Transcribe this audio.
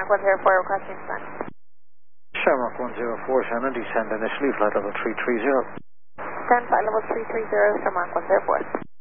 Shamrock 104 requesting descent. Shamrock 104, Shannon, descend initially, flight level 330. Descend flight level 330, Shamrock 104.